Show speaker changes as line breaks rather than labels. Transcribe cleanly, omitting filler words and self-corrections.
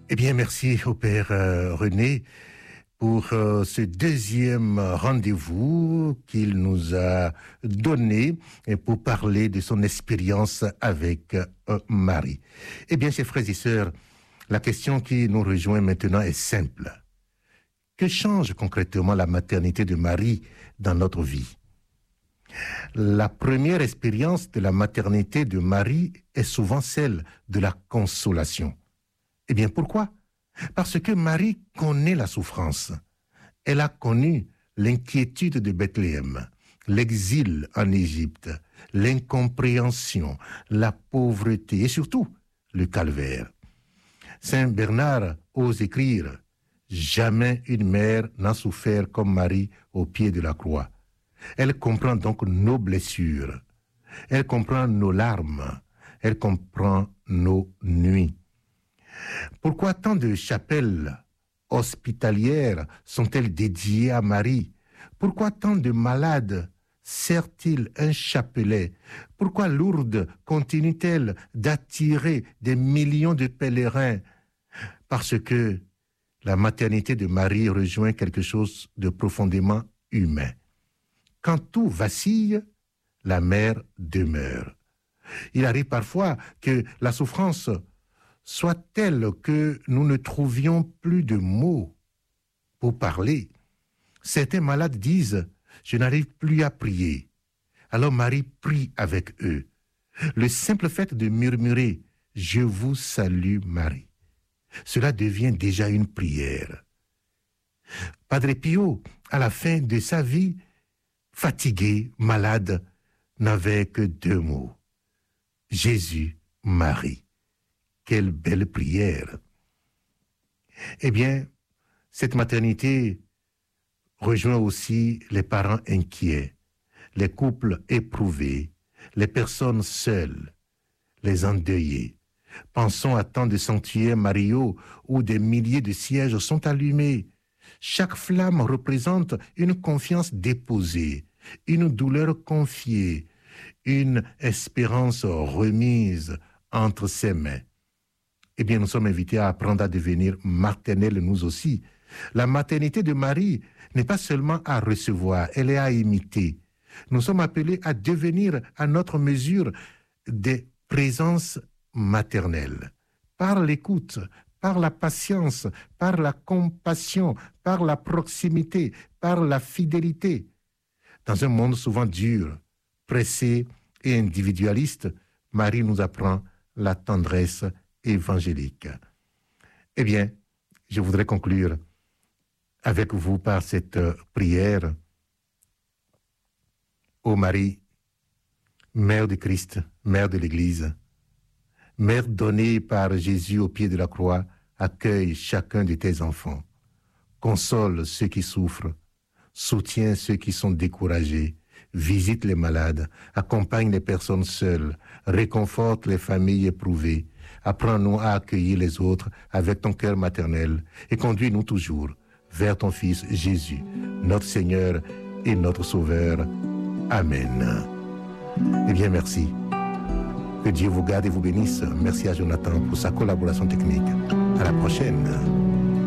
Eh bien, merci au Père René pour ce deuxième rendez-vous qu'il nous a donné pour parler de son expérience avec Marie. Eh bien, chers frères et sœurs, la question qui nous rejoint maintenant est simple. Que change concrètement la maternité de Marie dans notre vie? La première expérience de la maternité de Marie est souvent celle de la consolation. Eh bien, pourquoi? Parce que Marie connaît la souffrance. Elle a connu l'inquiétude de Bethléem, l'exil en Égypte, l'incompréhension, la pauvreté et surtout le calvaire. Saint Bernard ose écrire « Jamais une mère n'a souffert comme Marie au pied de la croix. Elle comprend donc nos blessures, elle comprend nos larmes, elle comprend nos nuits. » Pourquoi tant de chapelles hospitalières sont-elles dédiées à Marie? Pourquoi tant de malades serrent-ils un chapelet? Pourquoi Lourdes continue-t-elle d'attirer des millions de pèlerins? Parce que la maternité de Marie rejoint quelque chose de profondément humain. Quand tout vacille, la mère demeure. Il arrive parfois que la souffrance soit telle que nous ne trouvions plus de mots pour parler. Certains malades disent « Je n'arrive plus à prier ». Alors Marie prie avec eux. Le simple fait de murmurer « Je vous salue Marie », cela devient déjà une prière. Padre Pio, à la fin de sa vie, fatigué, malade, n'avait que deux mots. Jésus, Marie. Quelle belle prière! Eh bien, cette maternité rejoint aussi les parents inquiets, les couples éprouvés, les personnes seules, les endeuillés. Pensons à tant de sanctuaires mariaux où des milliers de sièges sont allumés. Chaque flamme représente une confiance déposée, une douleur confiée, une espérance remise entre ses mains. Eh bien, nous sommes invités à apprendre à devenir maternels nous aussi. La maternité de Marie n'est pas seulement à recevoir, elle est à imiter. Nous sommes appelés à devenir à notre mesure des présences maternelles. Par l'écoute, par la patience, par la compassion, par la proximité, par la fidélité. Dans un monde souvent dur, pressé et individualiste, Marie nous apprend la tendresse évangélique. Eh bien, je voudrais conclure avec vous par cette prière. Ô Marie, Mère de Christ, Mère de l'Église, Mère donnée par Jésus au pied de la croix, accueille chacun de tes enfants. Console ceux qui souffrent, soutiens ceux qui sont découragés, visite les malades, accompagne les personnes seules, réconforte les familles éprouvées. Apprends-nous à accueillir les autres avec ton cœur maternel et conduis-nous toujours vers ton Fils Jésus, notre Seigneur et notre Sauveur. Amen. Eh bien, merci. Que Dieu vous garde et vous bénisse. Merci à Jonathan pour sa collaboration technique. À la prochaine.